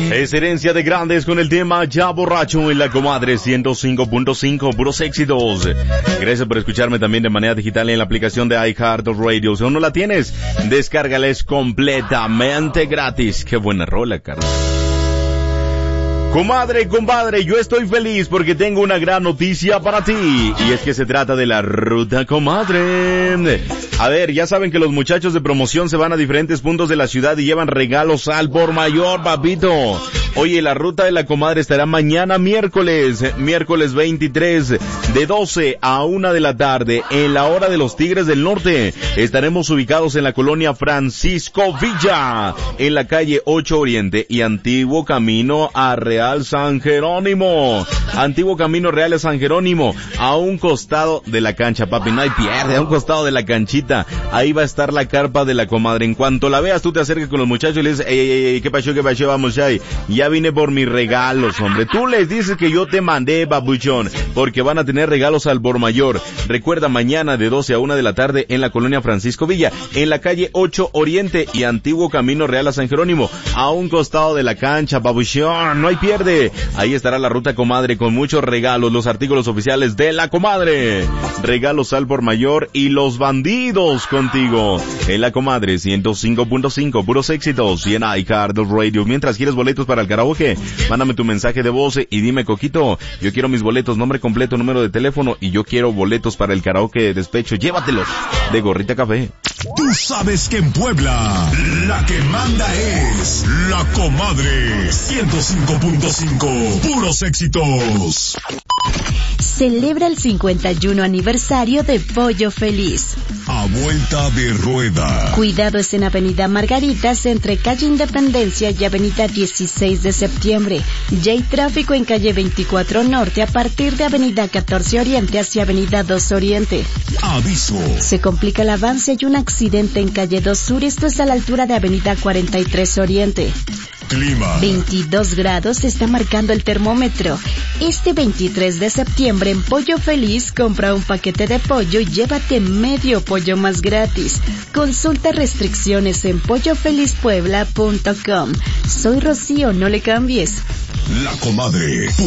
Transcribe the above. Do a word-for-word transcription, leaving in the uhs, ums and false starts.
Es herencia de grandes con el tema Ya Borracho en La Comadre ciento cinco punto cinco, puros éxitos. Gracias por escucharme también de manera digital en la aplicación de iHeartRadio. Si aún no la tienes, descárgala, es completamente gratis. Qué buena rola, Carlos. Comadre, compadre, yo estoy feliz porque tengo una gran noticia para ti. Y es que se trata de la Ruta Comadre. A ver, ya saben que los muchachos de promoción se van a diferentes puntos de la ciudad y llevan regalos al por mayor, papito. Oye, la Ruta de la Comadre estará mañana miércoles, miércoles veintitrés, de doce a una de la tarde, en la hora de los Tigres del Norte. Estaremos ubicados en la colonia Francisco Villa, en la calle ocho Oriente y Antiguo Camino a Real San Jerónimo. Antiguo Camino Real a San Jerónimo, a un costado de la cancha, papi, no hay pierde, a un costado de la canchita. Ahí va a estar la carpa de la Comadre. En cuanto la veas, tú te acercas con los muchachos y les dices, ey, ey, ey, ¿qué pasó, qué pasó? Vamos ahí. Ya vine por mis regalos, hombre. Tú les dices que yo te mandé, babuchón, porque van a tener regalos al por mayor. Recuerda, mañana de doce a una de la tarde en la colonia Francisco Villa, en la calle ocho Oriente y Antiguo Camino Real a San Jerónimo, a un costado de la cancha, babuchón, no hay pierde. Ahí estará la Ruta Comadre con muchos regalos, los artículos oficiales de la Comadre. Regalos al por mayor y los bandidos contigo en la Comadre ciento cinco punto cinco, puros éxitos, y en iHeartRadio. Mientras quieres boletos para el karaoke, mándame tu mensaje de voz y dime, Coquito, yo quiero mis boletos, nombre completo, número de teléfono, y yo quiero boletos para el karaoke de despecho. Llévatelos de Gorrita Café. Tú sabes que en Puebla la que manda es la Comadre ciento cinco punto cinco, puros éxitos. Celebra el cincuenta y uno aniversario de Pollo Feliz. A vuelta de rueda. Cuidados en Avenida Margaritas entre calle Independencia y Avenida dieciséis de septiembre. Ya hay tráfico en calle veinticuatro Norte a partir de Avenida catorce Oriente hacia Avenida dos Oriente. Aviso. Se complica el avance y un accidente en calle dos Sur, esto es a la altura de Avenida cuarenta y tres Oriente. Clima. veintidós grados está marcando el termómetro. Este veintitrés de septiembre en Pollo Feliz compra un paquete de pollo y llévate medio pollo más gratis. Consulta restricciones en pollo feliz puebla punto com. Soy Rocío, no le cambies. La Comadre.